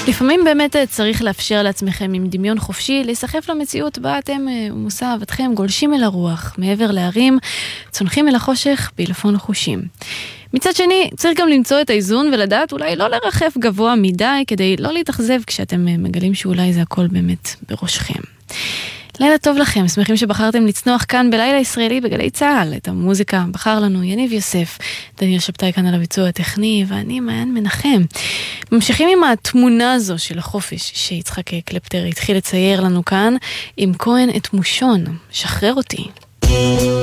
לפעמים באמת צריך לאפשר לעצמכם עם דמיון חופשי, להיסחף למציאות בה אתם ומושא אהבתכם גולשים אל הרוח, מעבר להרים, צונחים אל החושך בעילפון חושים. מצד שני, צריך גם למצוא את האיזון ולדעת אולי לא לרחף גבוה מדי, כדי לא להתאכזב כשאתם מגלים שאולי זה הכל באמת בראשכם. לילה טוב לכם, שמחים שבחרתם לצנוח כאן בלילה ישראלי בגלי צהל. את המוזיקה בחר לנו יניב יוסף, דניאל שבתאי כאן על הביצוע הטכני, ואני מעיין מנחם. ממשיכים עם התמונה הזו של החופש שיצחק קלפטר התחיל לצייר לנו כאן, עם כהן את מושון, שחרר אותי.